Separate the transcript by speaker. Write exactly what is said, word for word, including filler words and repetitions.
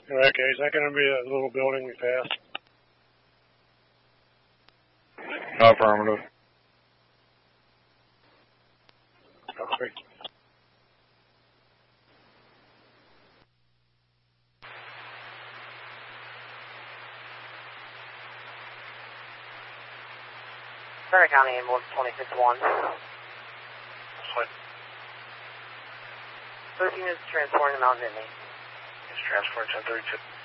Speaker 1: Okay, is that going to be that little building we passed?
Speaker 2: Affirmative.
Speaker 1: Copy.
Speaker 3: Center County ambulance twenty-six one.
Speaker 1: What?
Speaker 3: thirteen is transporting to Mount Nittany.
Speaker 1: It's transporting ten thirty-two.